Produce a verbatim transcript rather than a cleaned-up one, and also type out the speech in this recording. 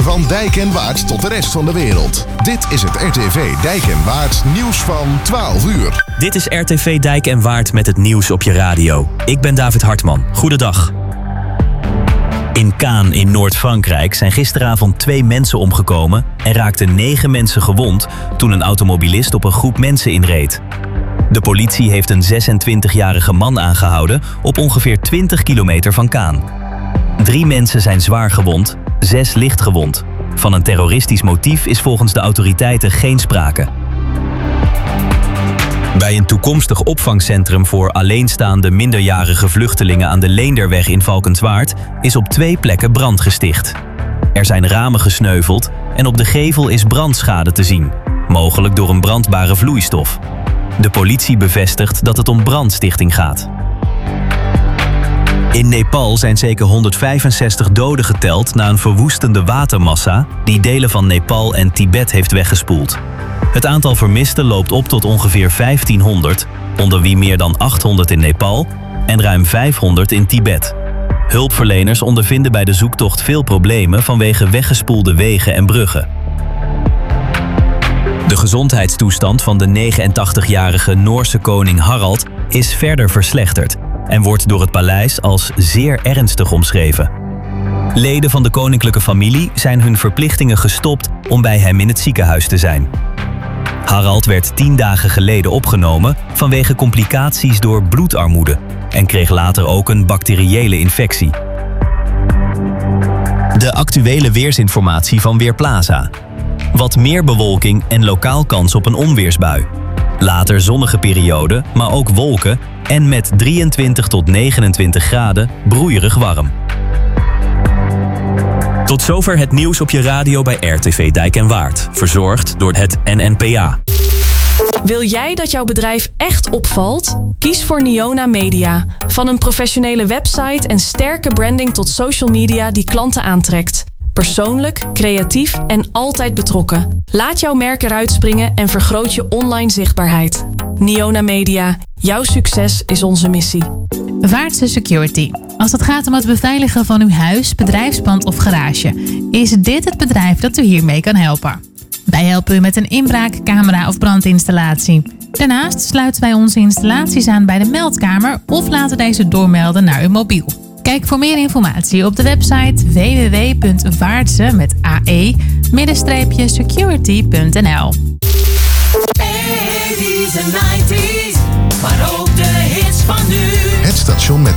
Van Dijk en Waard tot de rest van de wereld. Dit is het R T V Dijk en Waard nieuws van twaalf uur. Dit is R T V Dijk en Waard met het nieuws op je radio. Ik ben David Hartman. Goedendag. In Caen in Noord-Frankrijk zijn gisteravond twee mensen omgekomen en raakten negen mensen gewond toen een automobilist op een groep mensen inreed. De politie heeft een zesentwintigjarige man aangehouden op ongeveer twintig kilometer van Caen. Drie mensen zijn zwaar gewond, zes licht gewond. Van een terroristisch motief is volgens de autoriteiten geen sprake. Bij een toekomstig opvangcentrum voor alleenstaande minderjarige vluchtelingen aan de Leenderweg in Valkenswaard is op twee plekken brand gesticht. Er zijn ramen gesneuveld en op de gevel is brandschade te zien, mogelijk door een brandbare vloeistof. De politie bevestigt dat het om brandstichting gaat. In Nepal zijn zeker honderdvijfenzestig doden geteld na een verwoestende watermassa die delen van Nepal en Tibet heeft weggespoeld. Het aantal vermisten loopt op tot ongeveer vijftienhonderd, onder wie meer dan achthonderd in Nepal en ruim vijfhonderd in Tibet. Hulpverleners ondervinden bij de zoektocht veel problemen vanwege weggespoelde wegen en bruggen. De gezondheidstoestand van de negenentachtigjarige Noorse koning Harald is verder verslechterd en wordt door het paleis als zeer ernstig omschreven. Leden van de koninklijke familie zijn hun verplichtingen gestopt om bij hem in het ziekenhuis te zijn. Harald werd tien dagen geleden opgenomen vanwege complicaties door bloedarmoede en kreeg later ook een bacteriële infectie. De actuele weersinformatie van Weerplaza. Wat meer bewolking en lokaal kans op een onweersbui. Later zonnige periode, maar ook wolken en met drieëntwintig tot negenentwintig graden broeierig warm. Tot zover het nieuws op je radio bij R T V Dijk en Waard. Verzorgd door het N N P A. Wil jij dat jouw bedrijf echt opvalt? Kies voor Niona Media. Van een professionele website en sterke branding tot social media die klanten aantrekt. Persoonlijk, creatief en altijd betrokken. Laat jouw merk eruit springen en vergroot je online zichtbaarheid. Niona Media. Jouw succes is onze missie. Vaartse Security. Als het gaat om het beveiligen van uw huis, bedrijfspand of garage, is dit het bedrijf dat u hiermee kan helpen. Wij helpen u met een inbraak, camera of brandinstallatie. Daarnaast sluiten wij onze installaties aan bij de meldkamer of laten deze doormelden naar uw mobiel. Kijk voor meer informatie op de website w w w punt vaartse met ae security punt n l. eighties en nineties, maar ook de hits van nu. Het station met